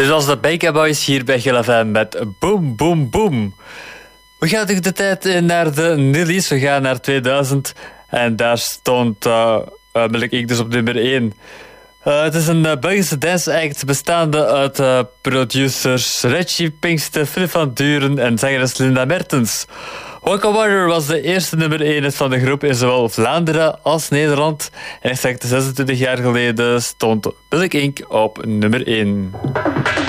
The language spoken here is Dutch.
Dit was de Baker Boys hier bij Gil FM met Boom Boom Boom. We gaan de tijd in naar de Nillies. We gaan naar 2000 en daar stond ik dus op nummer 1. Het is een Belgische dance act bestaande uit producers Reggie Pinkster, Philip van Duren en zangeres Linda Mertens. Waka Warrior was de eerste nummer 1 van de groep in zowel Vlaanderen als Nederland. En exact 26 jaar geleden stond Billie Ink op nummer 1.